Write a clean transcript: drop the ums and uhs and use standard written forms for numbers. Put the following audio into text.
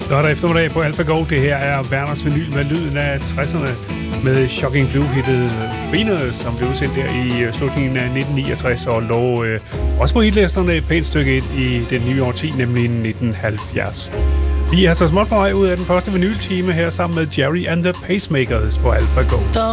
Lørdag eftermiddag på AlphaGo. Det her er Werners vinyl med lyden af 60'erne med Shocking Blue-hittet Venus, som blev udsendt der i slutningen af 1969 og lå også på hitlisterne et pænt stykke ind i det nye årti, nemlig 1970. Vi er så småt på vej ud af den første vinyltime her sammen med Jerry and the Pacemakers på AlphaGo.